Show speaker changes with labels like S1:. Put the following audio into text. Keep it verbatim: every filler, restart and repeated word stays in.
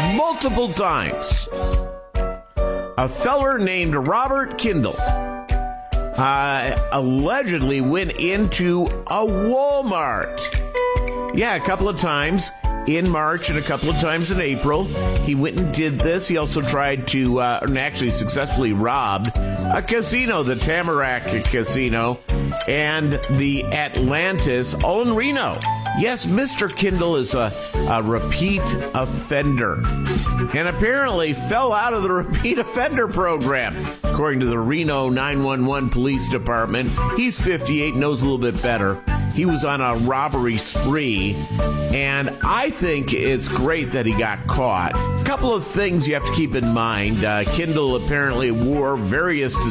S1: multiple times. A feller named Robert Kindle uh, allegedly went into a Walmart. Yeah, a couple of times in March and a couple of times in April. He went and did this. He also tried to, uh, and actually successfully robbed a casino, the Tamarack Casino, and the Atlantis, all in Reno. Yes, Mister Kindle is a, a repeat offender and apparently fell out of the repeat offender program. According to the Reno nine one one Police Department, he's fifty-eight, knows a little bit better. He was on a robbery spree, and I think it's great that he got caught. A couple of things you have to keep in mind. Uh, Kindle apparently wore various